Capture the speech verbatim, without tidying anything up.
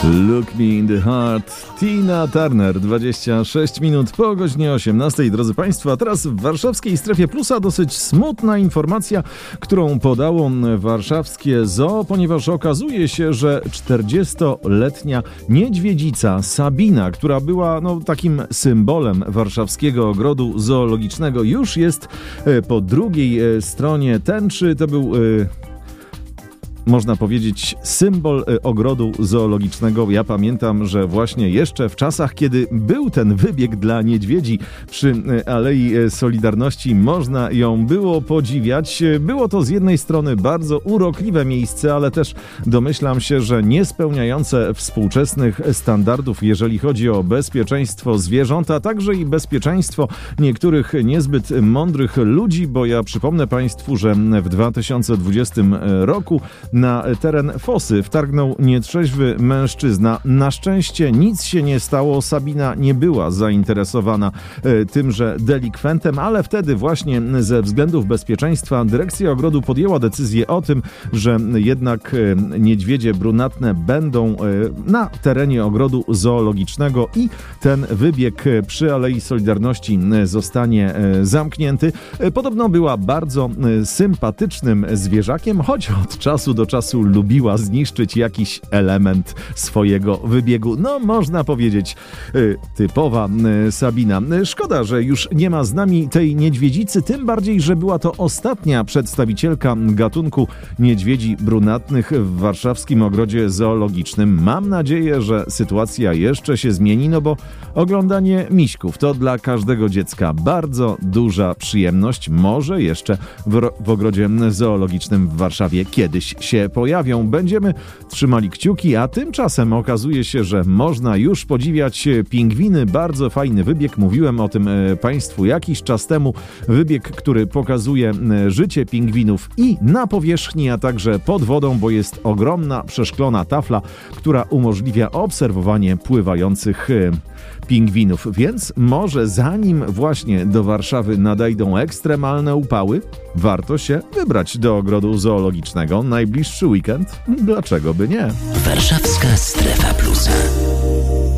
Look Me in the Heart, Tina Turner, dwadzieścia sześć minut po godzinie osiemnastej. Drodzy Państwo, a teraz w warszawskiej Strefie Plusa dosyć smutna informacja, którą podało warszawskie Zoo, ponieważ okazuje się, że czterdziestoletnia niedźwiedzica Sabina, która była no, takim symbolem warszawskiego ogrodu zoologicznego, już jest po drugiej stronie tęczy. To był... można powiedzieć, symbol ogrodu zoologicznego. Ja pamiętam, że właśnie jeszcze w czasach, kiedy był ten wybieg dla niedźwiedzi przy Alei Solidarności, można ją było podziwiać. Było to z jednej strony bardzo urokliwe miejsce, ale też domyślam się, że niespełniające współczesnych standardów, jeżeli chodzi o bezpieczeństwo zwierząt, a także i bezpieczeństwo niektórych niezbyt mądrych ludzi, bo ja przypomnę Państwu, że w dwa tysiące dwudziestym roku na teren fosy wtargnął nietrzeźwy mężczyzna. Na szczęście nic się nie stało. Sabina nie była zainteresowana e, tymże delikwentem, ale wtedy właśnie ze względów bezpieczeństwa dyrekcja ogrodu podjęła decyzję o tym, że jednak e, niedźwiedzie brunatne będą e, na terenie ogrodu zoologicznego i ten wybieg przy Alei Solidarności zostanie e, zamknięty. E, podobno była bardzo e, sympatycznym zwierzakiem, choć od czasu do czasu lubiła zniszczyć jakiś element swojego wybiegu. No, można powiedzieć, y, typowa y, Sabina. Szkoda, że już nie ma z nami tej niedźwiedzicy, tym bardziej, że była to ostatnia przedstawicielka gatunku niedźwiedzi brunatnych w warszawskim ogrodzie zoologicznym. Mam nadzieję, że sytuacja jeszcze się zmieni, no bo oglądanie miśków to dla każdego dziecka bardzo duża przyjemność. Może jeszcze w, w ogrodzie zoologicznym w Warszawie kiedyś się pojawią. Będziemy trzymali kciuki, a tymczasem okazuje się, że można już podziwiać pingwiny. Bardzo fajny wybieg. Mówiłem o tym Państwu jakiś czas temu. Wybieg, który pokazuje życie pingwinów i na powierzchni, a także pod wodą, bo jest ogromna, przeszklona tafla, która umożliwia obserwowanie pływających pingwinów. Więc może zanim właśnie do Warszawy nadejdą ekstremalne upały, warto się wybrać do ogrodu zoologicznego. Najbliższy weekend? Dlaczego by nie? Warszawska Strefa Plusa.